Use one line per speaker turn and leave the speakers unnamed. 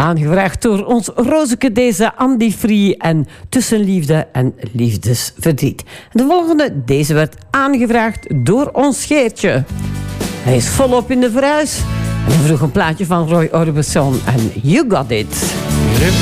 Aangevraagd door ons Rozeke deze Andy Free en Tussen Liefde en Liefdesverdriet. En de volgende, deze werd aangevraagd door ons Geertje. Hij is volop in de verhuis. En hij vroeg een plaatje van Roy Orbison en You Got It.